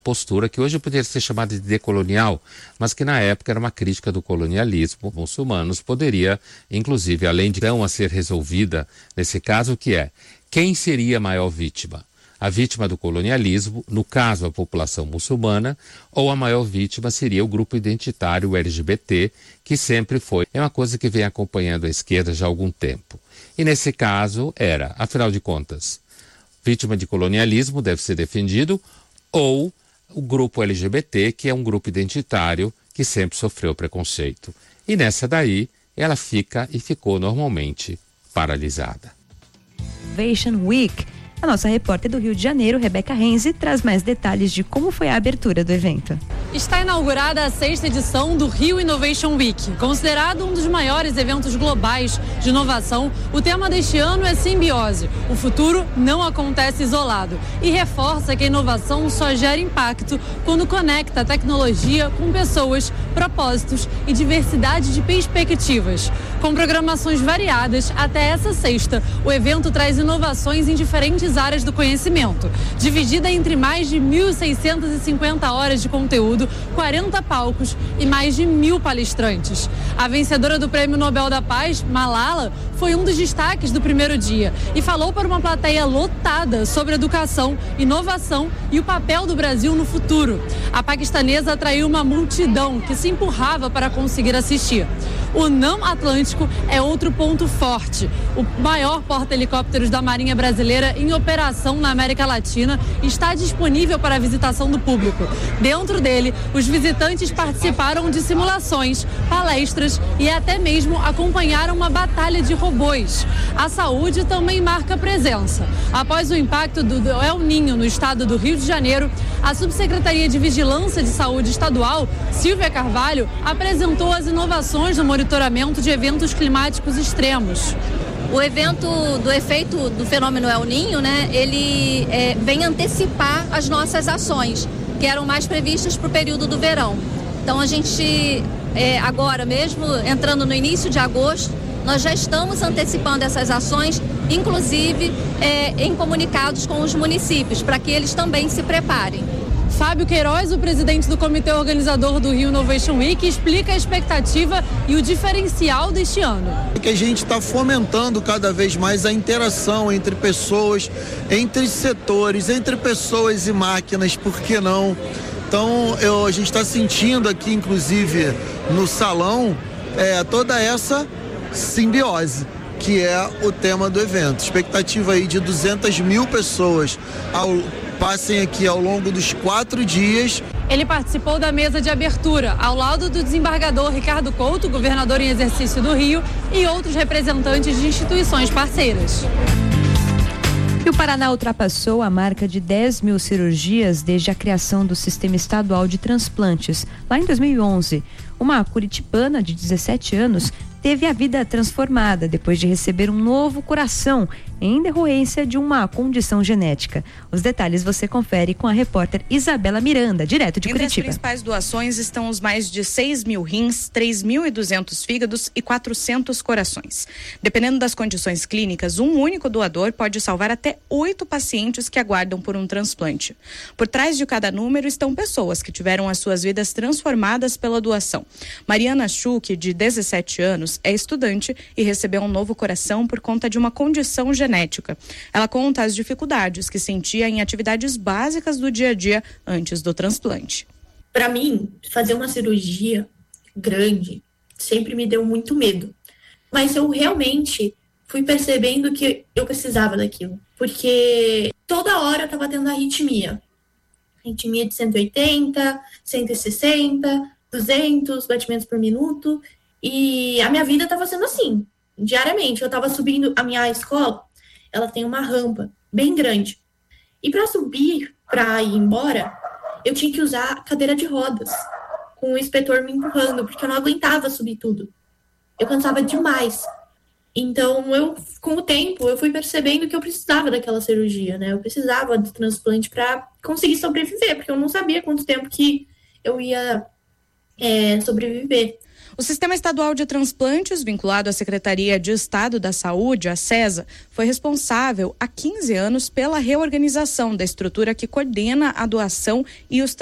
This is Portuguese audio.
postura que hoje poderia ser chamada de decolonial, mas que na época era uma crítica do colonialismo. Muçulmanos poderia, inclusive, além de não a ser resolvida nesse caso, que é quem seria a maior vítima? A vítima do colonialismo, no caso a população muçulmana, ou a maior vítima seria o grupo identitário LGBT, que sempre foi. É uma coisa que vem acompanhando a esquerda já há algum tempo. E nesse caso era, afinal de contas, vítima de colonialismo deve ser defendido, ou o grupo LGBT, que é um grupo identitário que sempre sofreu preconceito. E nessa daí, ela fica e ficou normalmente paralisada. Innovation Week. A nossa repórter do Rio de Janeiro, Rebeca Renzi, traz mais detalhes de como foi a abertura do evento. Está inaugurada a 6ª edição do Rio Innovation Week. Considerado um dos maiores eventos globais de inovação, o tema deste ano é simbiose. O futuro não acontece isolado e reforça que a inovação só gera impacto quando conecta a tecnologia com pessoas, propósitos e diversidade de perspectivas. Com programações variadas, até essa sexta, o evento traz inovações em diferentes áreas do conhecimento, dividida entre mais de 1.650 horas de conteúdo, 40 palcos e mais de 1.000 palestrantes. A vencedora do Prêmio Nobel da Paz, Malala, foi um dos destaques do primeiro dia e falou para uma plateia lotada sobre educação, inovação e o papel do Brasil no futuro. A paquistanesa atraiu uma multidão que se empurrava para conseguir assistir. O NAM Atlântico é outro ponto forte. O maior porta-helicópteros da Marinha Brasileira em operação na América Latina está disponível para a visitação do público. Dentro dele, os visitantes participaram de simulações, palestras e até mesmo acompanharam uma batalha de robôs. A saúde também marca presença. Após o impacto do El Niño no estado do Rio de Janeiro, a Subsecretaria de Vigilância de Saúde Estadual, Silvia Carvalho, apresentou as inovações no monitoramento de eventos climáticos extremos. O evento do efeito do fenômeno El Niño, ele vem antecipar as nossas ações, que eram mais previstas para o período do verão. Então a gente, agora mesmo, entrando no início de agosto, nós já estamos antecipando essas ações, inclusive em comunicados com os municípios, para que eles também se preparem. Fábio Queiroz, o presidente do comitê organizador do Rio Innovation Week, explica a expectativa e o diferencial deste ano. Que a gente está fomentando cada vez mais a interação entre pessoas, entre setores, entre pessoas e máquinas, por que não? Então, a gente está sentindo aqui, inclusive, no salão, toda essa simbiose, que é o tema do evento. Expectativa aí de 200.000 pessoas passem aqui ao longo dos 4 dias. Ele participou da mesa de abertura, ao lado do desembargador Ricardo Couto, governador em exercício do Rio, e outros representantes de instituições parceiras. E o Paraná ultrapassou a marca de 10.000 cirurgias desde a criação do Sistema Estadual de Transplantes, lá em 2011. Uma curitibana de 17 anos teve a vida transformada depois de receber um novo coração em decorrência de uma condição genética. Os detalhes você confere com a repórter Isabela Miranda, direto de Curitiba. Entre as principais doações estão os mais de 6.000 rins, 3.200 fígados e 400 corações. Dependendo das condições clínicas, um único doador pode salvar até 8 pacientes que aguardam por um transplante. Por trás de cada número estão pessoas que tiveram as suas vidas transformadas pela doação. Mariana Schuch, de 17 anos, é estudante e recebeu um novo coração por conta de uma condição genética. Ela conta as dificuldades que sentia em atividades básicas do dia a dia antes do transplante. Para mim, fazer uma cirurgia grande sempre me deu muito medo. Mas eu realmente fui percebendo que eu precisava daquilo. Porque toda hora eu estava tendo arritmia. Arritmia de 180, 160, 200 batimentos por minuto. E a minha vida estava sendo assim, diariamente. Eu estava subindo, a minha escola, ela tem uma rampa bem grande. E para subir, para ir embora, eu tinha que usar cadeira de rodas, com o inspetor me empurrando, porque eu não aguentava subir tudo. Eu cansava demais. Então, com o tempo, eu fui percebendo que eu precisava daquela cirurgia, Eu precisava do transplante para conseguir sobreviver, porque eu não sabia quanto tempo que eu ia sobreviver. O Sistema Estadual de Transplantes, vinculado à Secretaria de Estado da Saúde, a SESA, foi responsável há 15 anos pela reorganização da estrutura que coordena a doação e os